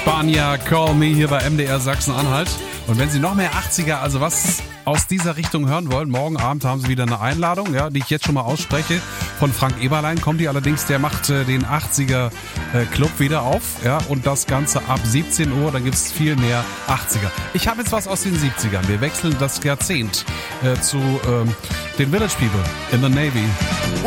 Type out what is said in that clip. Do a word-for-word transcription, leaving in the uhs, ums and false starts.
Spanier, Call Me hier bei M D R Sachsen-Anhalt. Und wenn Sie noch mehr achtziger, also was aus dieser Richtung hören wollen, morgen Abend haben Sie wieder eine Einladung, ja, die ich jetzt schon mal ausspreche. Von Frank Eberlein kommt die allerdings, der macht äh, den achtziger äh, Club wieder auf, ja, und das Ganze ab siebzehn Uhr, dann gibt's viel mehr achtziger. Ich habe jetzt was aus den siebzigern. Wir wechseln das Jahrzehnt äh, zu ähm, den Village People in the Navy.